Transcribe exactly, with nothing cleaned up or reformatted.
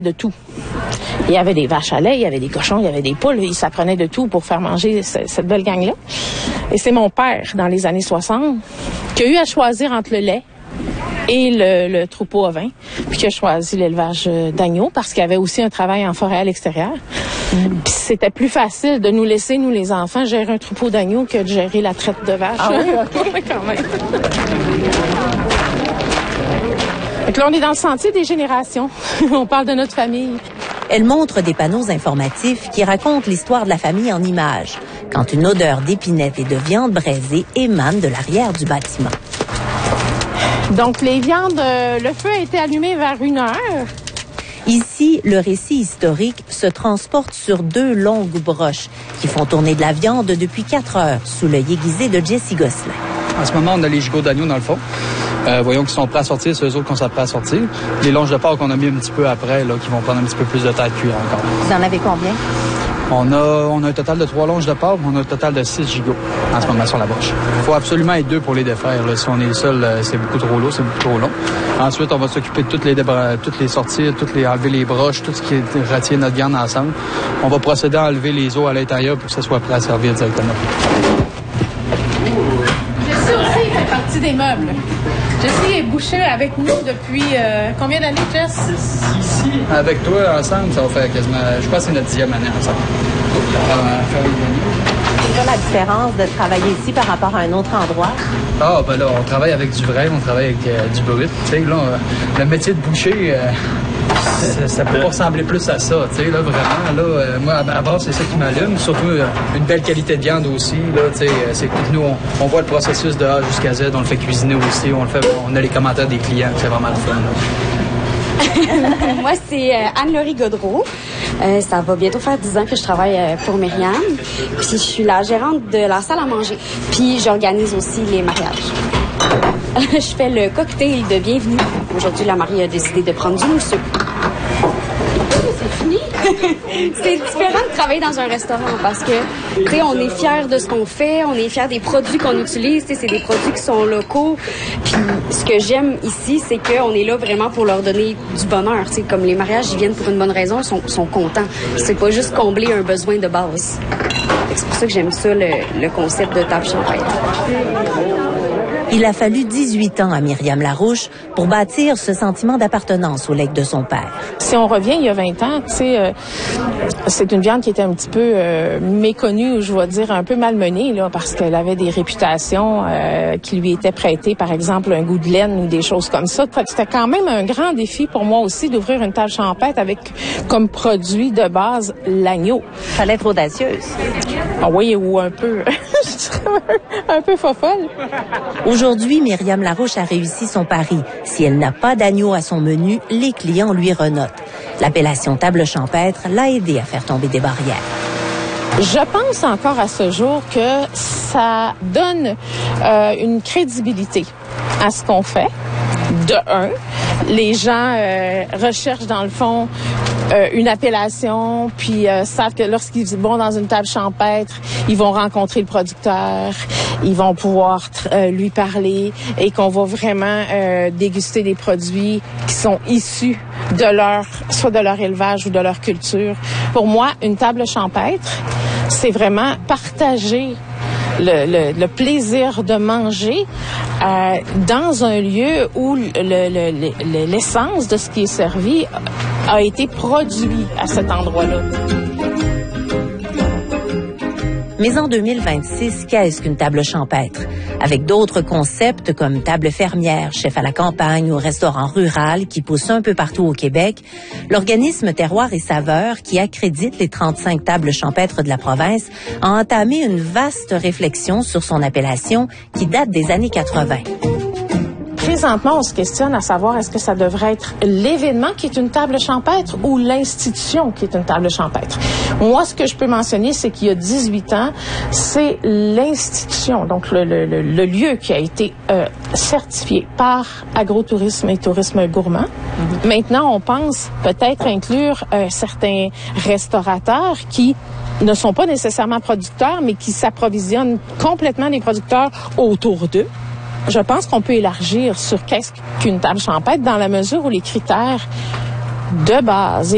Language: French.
de tout. Il y avait des vaches à lait, il y avait des cochons, il y avait des poules. Ils s'apprenaient de tout pour faire manger ce, cette belle gang-là. Et c'est mon père, dans les années soixante, qui a eu à choisir entre le lait et le, le troupeau ovin, puis qui a choisi l'élevage d'agneaux parce qu'il y avait aussi un travail en forêt à l'extérieur. Mm. Puis c'était plus facile de nous laisser, nous les enfants, gérer un troupeau d'agneaux que de gérer la traite de vaches. Ah oui, okay. Quand même. Donc là, on est dans le sentier des générations. On parle de notre famille. Elle montre des panneaux informatifs qui racontent l'histoire de la famille en images, quand une odeur d'épinette et de viande braisée émane de l'arrière du bâtiment. Donc, les viandes, euh, le feu a été allumé vers une heure. Ici, le récit historique se transporte sur deux longues broches qui font tourner de la viande depuis quatre heures sous l'œil aiguisé de Jessie Gosselin. En ce moment, on a les gigots d'agneau dans le fond. Euh, voyons qu'ils sont prêts à sortir, c'est eux autres qu'on s'est prêts à sortir. Les longes de porc qu'on a mis un petit peu après, là, qui vont prendre un petit peu plus de temps à cuire encore. Vous en avez combien? On a, on a un total de trois longes de porc, on a un total de six gigots en ce moment sur la broche. Il faut absolument être deux pour les défaire. Là. Si on est le seul, c'est beaucoup trop lourd, c'est beaucoup trop long. Ensuite, on va s'occuper de toutes les, débra- toutes les sorties, toutes les enlever les broches, tout ce qui retient notre viande ensemble. On va procéder à enlever les os à l'intérieur pour que ça soit prêt à servir directement. Jessie aussi fait partie des meubles. Jessie est bouchée avec nous depuis euh, combien d'années, Jess? Ici, avec toi, ensemble, ça va faire quasiment, je pense que c'est notre dixième année ensemble. C'est quoi la différence de travailler ici par rapport à un autre endroit? Ah, ben là, on travaille avec du vrai, on travaille avec euh, du brut. Tu sais, là, euh, le métier de boucher, euh, ça, ça peut pas ressembler plus à ça, tu sais, là, vraiment. Là, euh, moi, à la base, c'est ça qui m'allume. Surtout, euh, une belle qualité de viande aussi, là, tu sais, euh, c'est que nous, on, on voit le processus de A jusqu'à Z, on le fait cuisiner aussi, on le fait, on a les commentaires des clients, c'est vraiment le fun, là. Moi, c'est euh, Anne-Laurie Godreau. Euh, ça va bientôt faire dix ans que je travaille euh, pour Myriam. Puis je suis la gérante de la salle à manger. Puis j'organise aussi les mariages. Je fais le cocktail de bienvenue. Aujourd'hui, la mariée a décidé de prendre du mousseux. C'est fini? C'est différent de travailler dans un restaurant parce que, tu sais, on est fiers de ce qu'on fait, on est fiers des produits qu'on utilise, tu sais, c'est des produits qui sont locaux. Puis ce que j'aime ici, c'est qu'on est là vraiment pour leur donner du bonheur, tu sais, comme les mariages, ils viennent pour une bonne raison, ils sont, sont contents. C'est pas juste combler un besoin de base. C'est pour ça que j'aime ça, le, le concept de table champêtre. Il a fallu dix-huit ans à Myriam Larouche pour bâtir ce sentiment d'appartenance au legs de son père. Si on revient il y a vingt ans, tu sais, euh, c'est une viande qui était un petit peu euh, méconnue, ou je vais dire un peu malmenée, là, parce qu'elle avait des réputations euh, qui lui étaient prêtées, par exemple, un goût de laine ou des choses comme ça. C'était quand même un grand défi pour moi aussi d'ouvrir une table champêtre avec comme produit de base l'agneau. Fallait être audacieuse. Ah oui, ou un peu, un peu fofolle. Aujourd'hui, Myriam Larouche a réussi son pari. Si elle n'a pas d'agneau à son menu, les clients lui renotent. L'appellation table champêtre l'a aidé à faire tomber des barrières. Je pense encore à ce jour que ça donne euh, une crédibilité à ce qu'on fait. De un, les gens euh, recherchent dans le fond euh, une appellation, puis euh, savent que lorsqu'ils vont dans une table champêtre, ils vont rencontrer le producteur, ils vont pouvoir euh, lui parler et qu'on va vraiment euh, déguster des produits qui sont issus de leur, soit de leur élevage ou de leur culture. Pour moi, une table champêtre, c'est vraiment partager Le, le, le plaisir de manger euh, dans un lieu où le, le, le, l'essence de ce qui est servi a été produit à cet endroit-là. Mais en deux mille vingt-six, qu'est-ce qu'une table champêtre? Avec d'autres concepts comme table fermière, chef à la campagne ou restaurant rural qui poussent un peu partout au Québec, l'organisme Terroir et Saveurs, qui accrédite les trente-cinq tables champêtres de la province, a entamé une vaste réflexion sur son appellation qui date des années quatre-vingt. Présentement, on se questionne à savoir est-ce que ça devrait être l'événement qui est une table champêtre ou l'institution qui est une table champêtre. Moi, ce que je peux mentionner, c'est qu'il y a dix-huit ans, c'est l'institution, donc le, le, le, le lieu qui a été euh, certifié par Agrotourisme et Tourisme Gourmand. Mm-hmm. Maintenant, on pense peut-être inclure euh, certains restaurateurs qui ne sont pas nécessairement producteurs, mais qui s'approvisionnent complètement des producteurs autour d'eux. Je pense qu'on peut élargir sur qu'est-ce qu'une table champêtre dans la mesure où les critères de base